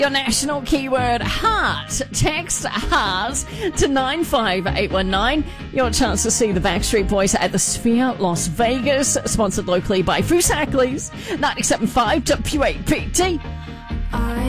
Your national keyword heart. Text heart to 95819. Your chance to see the Backstreet Boys at the Sphere, Las Vegas. Sponsored locally by Foosackleys, 97.5 WAPT.